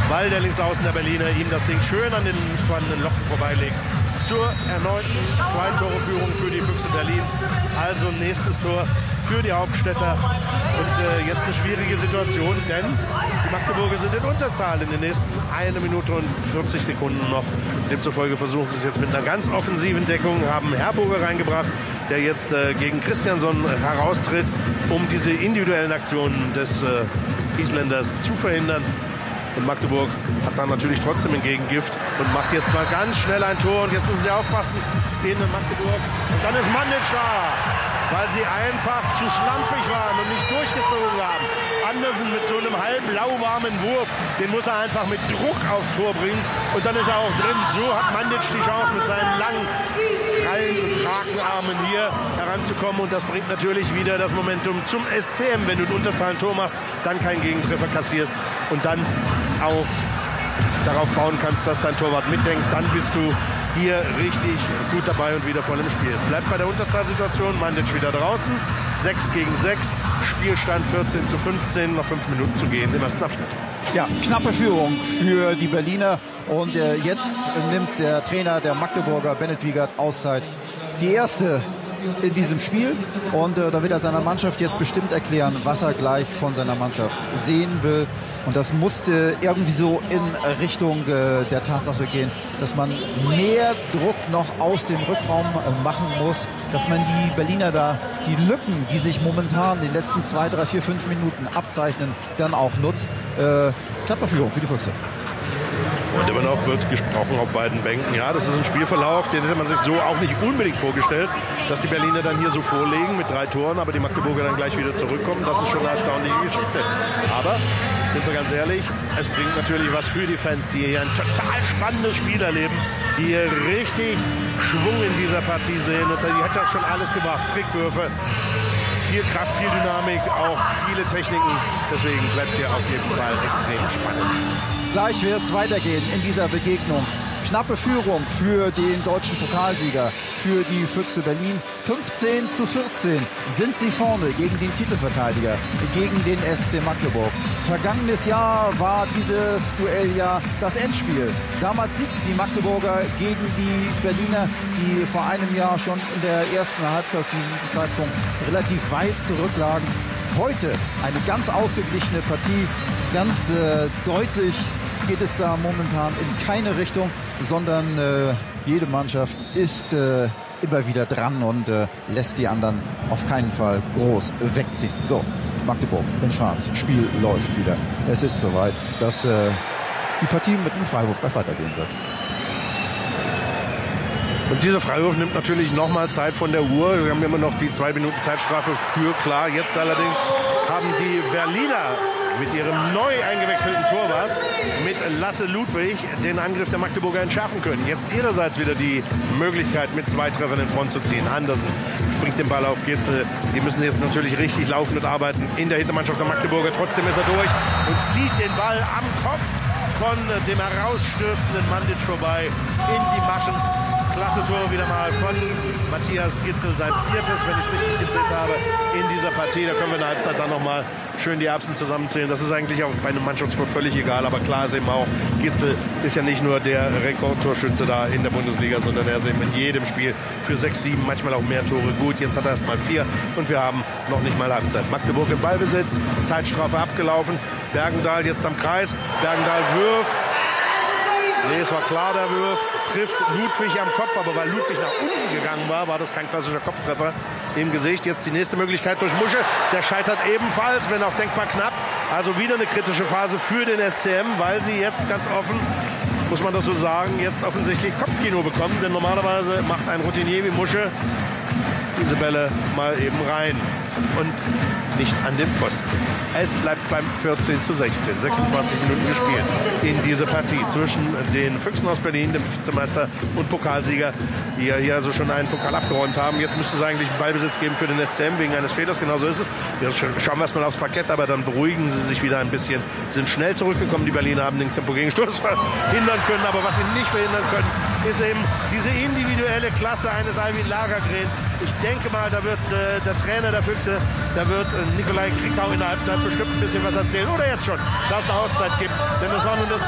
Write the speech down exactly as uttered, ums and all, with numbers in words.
weil der Linksaußen der Berliner ihm das Ding schön an den spannenden Locken vorbeilegt. Zur erneuten Zwei-Tore-Führung für die Füchse Berlin. Also nächstes Tor für die Hauptstädter. Und äh, jetzt eine schwierige Situation, denn die Magdeburger sind in Unterzahl in den nächsten eine Minute und vierzig Sekunden noch. Demzufolge versuchen sie es jetzt mit einer ganz offensiven Deckung, haben Herboge reingebracht, der jetzt äh, gegen Christiansson heraustritt, um diese individuellen Aktionen des äh, Isländers zu verhindern. Und Magdeburg hat dann natürlich trotzdem ein Gegengift und macht jetzt mal ganz schnell ein Tor. Und jetzt müssen sie aufpassen in Magdeburg. Und dann ist Mandic da, weil sie einfach zu schlampig waren und nicht durchgezogen haben. Andersen mit so einem halben lauwarmen Wurf, den muss er einfach mit Druck aufs Tor bringen. Und dann ist er auch drin. So hat Mandic die Chance mit seinen langen Krallen und Krakenarmen hier heranzukommen. Und das bringt natürlich wieder das Momentum zum S C M. Wenn du in Unterzahl ein Tor machst, dann keinen Gegentreffer kassierst und dann auch darauf bauen kannst, dass dein Torwart mitdenkt, dann bist du hier richtig gut dabei und wieder voll im Spiel. Es bleibt bei der Unterzahlsituation, Mandic wieder draußen, sechs gegen sechs, Spielstand vierzehn zu fünfzehn, noch fünf Minuten zu gehen im ersten Abschnitt. Ja, knappe Führung für die Berliner und äh, jetzt nimmt der Trainer der Magdeburger, Bennett Wiegert, Auszeit. Die erste in diesem Spiel und äh, da wird er seiner Mannschaft jetzt bestimmt erklären, was er gleich von seiner Mannschaft sehen will, und das musste irgendwie so in Richtung äh, der Tatsache gehen, dass man mehr Druck noch aus dem Rückraum äh, machen muss, dass man die Berliner da, die Lücken, die sich momentan in den letzten zwei, drei, vier, fünf Minuten abzeichnen, dann auch nutzt. Äh, knappe Führung für die Füchse. Und immer noch wird gesprochen auf beiden Bänken. Ja, das ist ein Spielverlauf, den hätte man sich so auch nicht unbedingt vorgestellt, dass die Berliner dann hier so vorlegen mit drei Toren, aber die Magdeburger dann gleich wieder zurückkommen. Das ist schon eine erstaunliche Geschichte. Aber, sind wir ganz ehrlich, es bringt natürlich was für die Fans, die hier ein total spannendes Spiel erleben, die hier richtig Schwung in dieser Partie sehen. Und die hat ja schon alles gemacht. Trickwürfe, viel Kraft, viel Dynamik, auch viele Techniken. Deswegen bleibt hier auf jeden Fall extrem spannend. Gleich wird es weitergehen in dieser Begegnung. Knappe Führung für den deutschen Pokalsieger, für die Füchse Berlin. fünfzehn zu vierzehn sind sie vorne gegen den Titelverteidiger, gegen den S C Magdeburg. Vergangenes Jahr war dieses Duell ja das Endspiel. Damals siegten die Magdeburger gegen die Berliner, die vor einem Jahr schon in der ersten Halbzeit zu diesem Zeitpunkt relativ weit zurücklagen. Heute eine ganz ausgeglichene Partie, ganz äh, deutlich geht es da momentan in keine Richtung, sondern äh, jede Mannschaft ist äh, immer wieder dran und äh, lässt die anderen auf keinen Fall groß wegziehen. So, Magdeburg in Schwarz, Spiel läuft wieder. Es ist soweit, dass äh, die Partie mit einem Freiwurf gleich weitergehen wird. Und dieser Freiwurf nimmt natürlich nochmal Zeit von der Uhr. Wir haben immer noch die zwei Minuten Zeitstrafe für klar. Jetzt allerdings haben die Berliner mit ihrem neu eingewechselten Torwart, mit Lasse Ludwig, den Angriff der Magdeburger entschärfen können. Jetzt ihrerseits wieder die Möglichkeit, mit zwei Treffern in Front zu ziehen. Andersen bringt den Ball auf Gitzel. Die müssen jetzt natürlich richtig laufen und arbeiten in der Hintermannschaft der Magdeburger. Trotzdem ist er durch und zieht den Ball am Kopf von dem herausstürzenden Mandic vorbei in die Maschen. Klasse Tor wieder mal von Matthias Gitzel, sein viertes, wenn ich es richtig gezählt habe, in dieser Partie. Da können wir in der Halbzeit dann nochmal schön die Erbsen zusammenzählen. Das ist eigentlich auch bei einem Mannschaftssport völlig egal, aber klar ist eben auch, Gitzel ist ja nicht nur der Rekordtorschütze da in der Bundesliga, sondern er ist eben in jedem Spiel für sechs, sieben, manchmal auch mehr Tore gut. Jetzt hat er erst mal vier und wir haben noch nicht mal Halbzeit. Magdeburg im Ballbesitz, Zeitstrafe abgelaufen, Bergendahl jetzt am Kreis, Bergendahl wirft. Nee, es war klar, der wirft, trifft Ludwig am Kopf, aber weil Ludwig nach unten gegangen war, war das kein klassischer Kopftreffer im Gesicht. Jetzt die nächste Möglichkeit durch Musche, der scheitert ebenfalls, wenn auch denkbar knapp. Also wieder eine kritische Phase für den S C M, weil sie jetzt ganz offen, muss man das so sagen, jetzt offensichtlich Kopfkino bekommen, denn normalerweise macht ein Routinier wie Musche diese Bälle mal eben rein und nicht an den Pfosten. Es bleibt beim vierzehn zu sechzehn, sechsundzwanzig Minuten gespielt in dieser Partie zwischen den Füchsen aus Berlin, dem Vizemeister und Pokalsieger, die ja hier also schon einen Pokal abgeräumt haben. Jetzt müsste es eigentlich einen Ballbesitz geben für den S C M wegen eines Fehlers, genauso ist es. Wir schauen wir erstmal aufs Parkett, aber dann beruhigen sie sich wieder ein bisschen, sind schnell zurückgekommen. Die Berliner haben den Tempo-Gegenstoß verhindern können, aber was sie nicht verhindern können, ist eben diese individuelle Klasse eines Alvin Lagergren. Ich denke mal, da wird äh, der Trainer der Füchse, da wird äh, Nikolai Kriegau in der Halbzeit bestimmt ein bisschen was erzählen. Oder jetzt schon, da es eine Auszeit gibt. Denn das war nun das